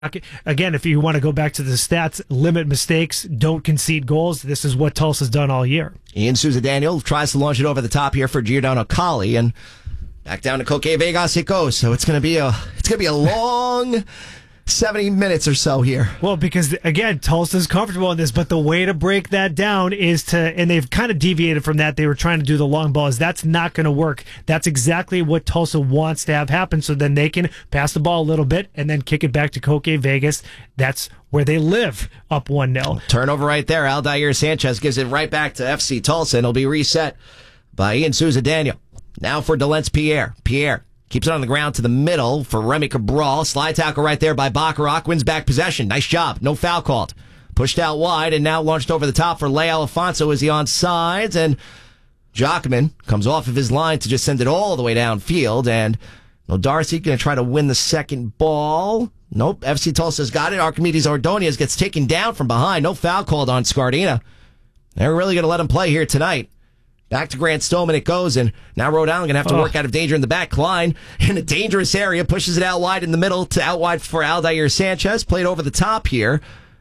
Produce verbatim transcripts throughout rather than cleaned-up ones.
Again, if you want to go back to the stats, limit mistakes, don't concede goals. This is what Tulsa's done all year. Ian Souza Daniel tries to launch it over the top here for Giordano Colli, and back down to Koke Vegas it goes. So it's going to be a it's going to be a long seventy minutes or so here. Well, because again, Tulsa's comfortable in this, but the way to break that down is to, and they've kind of deviated from that. They were trying to do the long ball. Is that's not going to work. That's exactly what Tulsa wants to have happen. So then they can pass the ball a little bit and then kick it back to Koke Vegas. That's where they live, up one nil. Turnover right there. Aldair Sanchez gives it right back to F C Tulsa, and it'll be reset by Ian Souza Daniel. Now for Delence Pierre. Pierre keeps it on the ground to the middle for Remy Cabral. Slide tackle right there by Bacharach. Wins back possession. Nice job. No foul called. Pushed out wide and now launched over the top for Leo Alfonso as he on sides. And Jockman comes off of his line to just send it all the way downfield. And no Darcy going to try to win the second ball. Nope. F C Tulsa's got it. Archimedes Ordonez gets taken down from behind. No foul called on Scardina. They're really going to let him play here tonight. Back to Grant Stoneman it goes, and now Rhode Island going to have to oh. work out of danger in the back. Klein in a dangerous area, pushes it out wide in the middle to out wide for Aldair Sanchez. Played over the top here.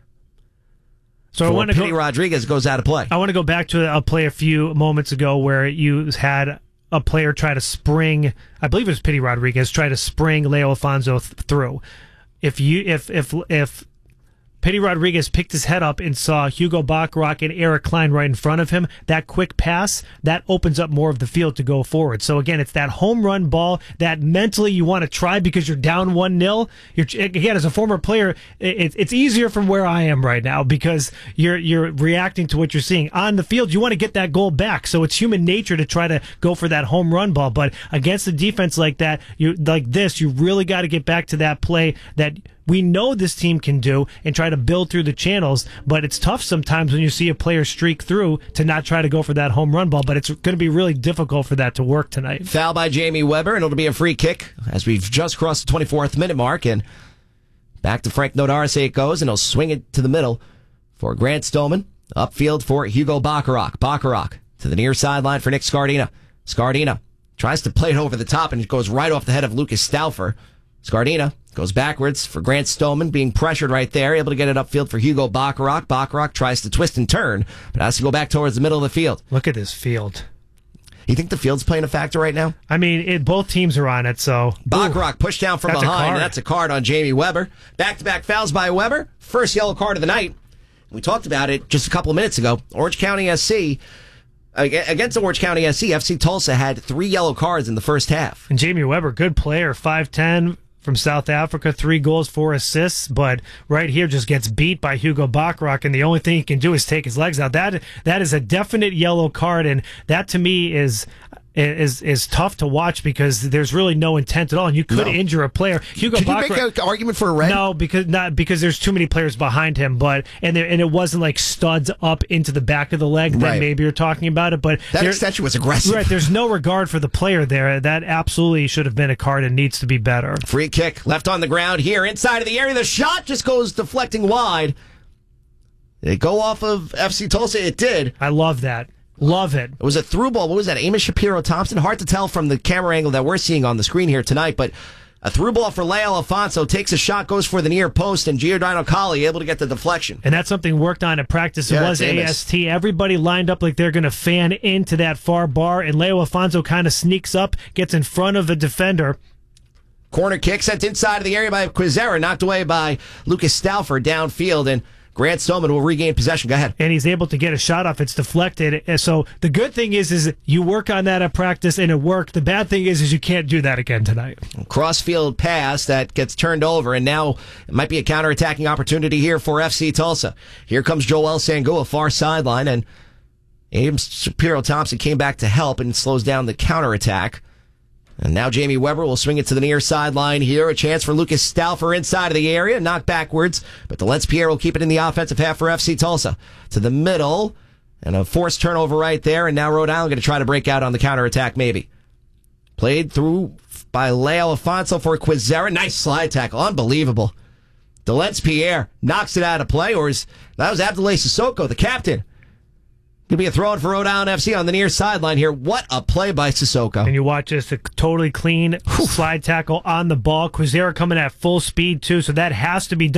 So I want to Pity go, Rodriguez goes out of play. I want to go back to a play a few moments ago where you had a player try to spring, I believe it was Pity Rodriguez, try to spring Leo Alfonso th- through. If you, if, if, if, Pity Rodriguez picked his head up and saw Hugo Bacharach and Eric Klein right in front of him. That quick pass, that opens up more of the field to go forward. So again, it's that home run ball that mentally you want to try because you're down one nil. You're, again, as a former player, it, it's easier from where I am right now because you're you're reacting to what you're seeing. On the field, you want to get that goal back. So it's human nature to try to go for that home run ball. But against a defense like that, you like this, you really got to get back to that play that we know this team can do and try to build through the channels, but it's tough sometimes when you see a player streak through to not try to go for that home run ball, but it's going to be really difficult for that to work tonight. Foul by Jamie Weber, and it'll be a free kick as we've just crossed the twenty-fourth minute mark, and back to Frank Nodarse it goes, and he'll swing it to the middle for Grant Stoneman. Upfield for Hugo Bacharach. Bacharach to the near sideline for Nick Scardina. Scardina tries to play it over the top, and it goes right off the head of Lucas Stauffer. Scardina goes backwards for Grant Stoneman, being pressured right there, able to get it upfield for Hugo Bacharach. Bacharach tries to twist and turn, but has to go back towards the middle of the field. Look at this field. You think the field's playing a factor right now? I mean, it, both teams are on it, so... Bacharach pushed down from that's behind, and that's a card on Jamie Weber. Back-to-back fouls by Weber. First yellow card of the night. We talked about it just a couple of minutes ago. Orange County S C... Against Orange County S C, F C Tulsa had three yellow cards in the first half. And Jamie Weber, good player, five ten from South Africa, three goals, four assists, but right here just gets beat by Hugo Bacharach, and the only thing he can do is take his legs out. That that is a definite yellow card, and that to me is is is tough to watch because there's really no intent at all, and you could no. injure a player. Hugo Could Bacharach, you make an argument for a red? No, because not because there's too many players behind him, but and there, and it wasn't like studs up into the back of the leg. Then right. maybe you're talking about it, but that there, extension was aggressive. Right, there's no regard for the player there. That absolutely should have been a card and needs to be better. Free kick left on the ground here inside of the area. The shot just goes deflecting wide. Did it go off of F C Tulsa? It did. I love that. Love it. It was a through ball. What was that? Amos Shapiro Thompson? Hard to tell from the camera angle that we're seeing on the screen here tonight, but a through ball for Leo Alfonso, takes a shot, goes for the near post, and Giordano Colli able to get the deflection. And that's something worked on at practice. It yeah, was A S T. Everybody lined up like they're going to fan into that far bar, and Leo Alfonso kind of sneaks up, gets in front of a defender. Corner kick sent inside of the area by Quizera, knocked away by Lucas Stauffer downfield, and Grant Stoneman will regain possession. Go ahead. And he's able to get a shot off. It's deflected. And so the good thing is, is you work on that at practice and it worked. The bad thing is, is you can't do that again tonight. Crossfield pass that gets turned over, and now it might be a counterattacking opportunity here for F C Tulsa. Here comes Joel Sangua, far sideline, and Ames Shapiro Thompson came back to help and slows down the counterattack. And now Jamie Weber will swing it to the near sideline here. A chance for Lucas Stauffer inside of the area. Knocked backwards. But Delence Pierre will keep it in the offensive half for F C Tulsa. To the middle. And a forced turnover right there. And now Rhode Island going to try to break out on the counterattack maybe. Played through by Leo Alfonso for Quizera. Nice slide tackle. Unbelievable. Delence Pierre knocks it out of play. Or is, that was Abdoulaye Sissoko, the captain. Gonna be a throw in for Rhode Island F C on the near sideline here. What a play by Sissoko. And you watch this, a totally clean slide tackle on the ball. Quizera coming at full speed, too, so that has to be done.